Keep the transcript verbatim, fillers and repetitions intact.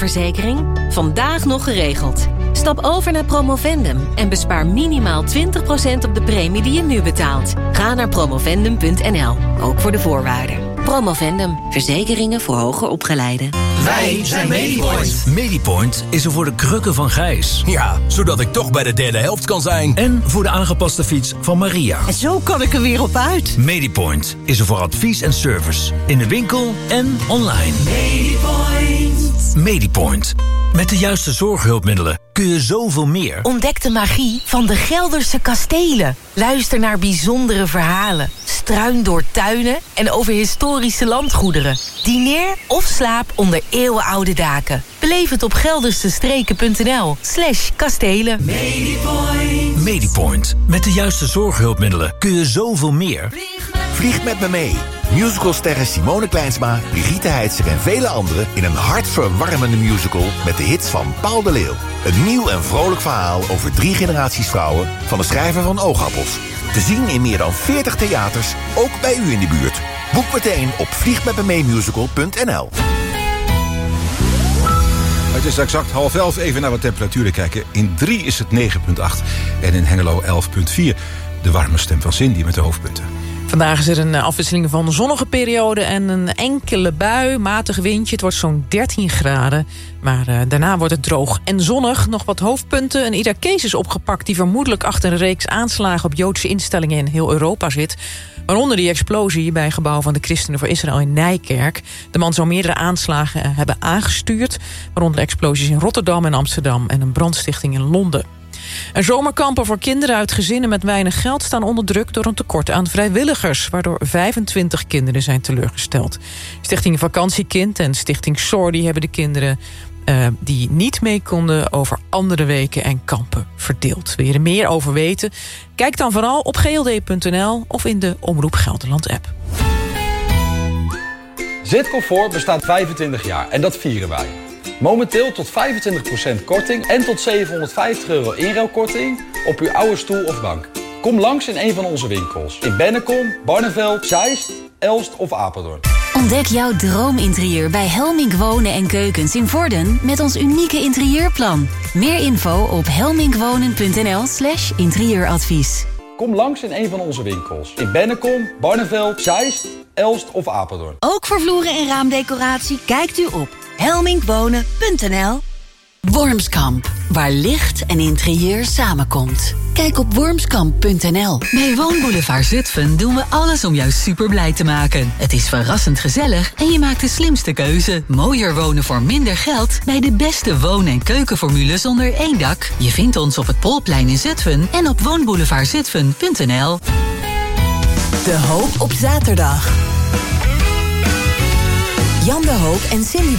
zorgverzekering? Vandaag nog geregeld. Stap over naar Promovendum en bespaar minimaal twintig procent op de premie die je nu betaalt. Ga naar promovendum punt n l, ook voor de voorwaarden. Promovendum, verzekeringen voor hoger opgeleiden. Wij zijn Medipoint. Medipoint is er voor de krukken van Gijs. Ja, zodat ik toch bij de derde helft kan zijn. En voor de aangepaste fiets van Maria. En zo kan ik er weer op uit. Medipoint is er voor advies en service. In de winkel en online. Medipoint. Medipoint. Met de juiste zorghulpmiddelen kun je zoveel meer. Ontdek de magie van de Gelderse kastelen. Luister naar bijzondere verhalen. Struin door tuinen en over historische landgoederen. Dineer of slaap onder eeuwenoude daken. Beleef het op geldersestreken punt n l slash kastelen. Medipoint. Medipoint. Met de juiste zorghulpmiddelen kun je zoveel meer. Vlieg met me mee. Musicalsterren Simone Kleinsma, Brigitte Heitzer en vele anderen in een hartverwarmende musical met de hits van Paul de Leeuw. Een nieuw en vrolijk verhaal over drie generaties vrouwen van de schrijver van Oogappels. Te zien in meer dan veertig theaters, ook bij u in de buurt. Boek meteen op vliegmetmemeemusical punt n l. Het is exact half elf, even naar wat temperaturen kijken. In drie is het negen komma acht en in Hengelo elf komma vier. De warme stem van Cindy met de hoofdpunten. Vandaag is er een afwisseling van zonnige periode en een enkele bui, matig windje. Het wordt zo'n dertien graden, maar uh, daarna wordt het droog en zonnig. Nog wat hoofdpunten. Een Irakees is opgepakt die vermoedelijk achter een reeks aanslagen op Joodse instellingen in heel Europa zit. Waaronder die explosie bij een gebouw van de Christenen voor Israël in Nijkerk. De man zou meerdere aanslagen hebben aangestuurd, waaronder explosies in Rotterdam en Amsterdam en een brandstichting in Londen. En zomerkampen voor kinderen uit gezinnen met weinig geld staan onder druk door een tekort aan vrijwilligers, waardoor vijfentwintig kinderen zijn teleurgesteld. Stichting Vakantiekind en Stichting Sordi hebben de kinderen uh, die niet mee konden over andere weken en kampen verdeeld. Wil je er meer over weten? Kijk dan vooral op g l d punt n l of in de Omroep Gelderland app. Zitcomfort bestaat vijfentwintig jaar en dat vieren wij. Momenteel tot vijfentwintig procent korting en tot zevenhonderdvijftig euro inruilkorting op uw oude stoel of bank. Kom langs in een van onze winkels. In Bennekom, Barneveld, Zeist, Elst of Apeldoorn. Ontdek jouw droominterieur bij Helmink Wonen en Keukens in Vorden met ons unieke interieurplan. Meer info op helminkwonen punt n l slash interieuradvies. Kom langs in een van onze winkels. In Bennekom, Barneveld, Zeist, Elst of Apeldoorn. Ook voor vloeren en raamdecoratie kijkt u op helminkwonen punt n l. Wormskamp, waar licht en interieur samenkomt. Kijk op wormskamp punt n l. Bij Woonboulevard Zutphen doen we alles om jou super blij te maken. Het is verrassend gezellig en je maakt de slimste keuze. Mooier wonen voor minder geld bij de beste woon- en keukenformules onder één dak. Je vindt ons op het Polplein in Zutphen en op woonboulevard zutphen punt n l. De Hoop op zaterdag. Jan de Hoop en Cindy